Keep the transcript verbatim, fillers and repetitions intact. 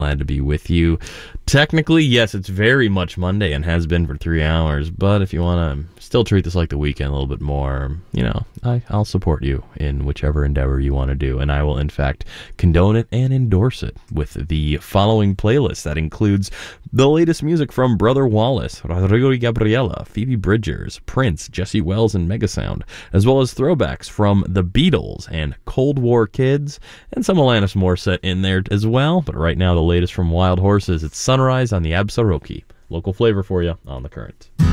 Glad to be with you. Technically, yes, it's very much Monday and has been for three hours, but if you want to still treat this like the weekend a little bit more, you know, I, I'll support you in whichever endeavor you want to do, and I will, in fact, condone it and endorse it with the following playlist that includes the latest music from Brother Wallace, Rodrigo y Gabriela, Phoebe Bridgers, Prince, Jesse Wells, and Megasound, as well as throwbacks from the Beatles and Cold War Kids, and some Alanis Morissette in there as well, but right now the latest from Wild Horses, it's Sunrise on the Absaroki. Local flavor for you on The Current.